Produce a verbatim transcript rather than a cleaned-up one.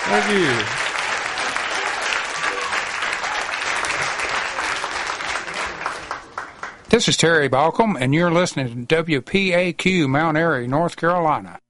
Thank you. This is Terry Balcom, and you're listening to W P A Q, Mount Airy, North Carolina.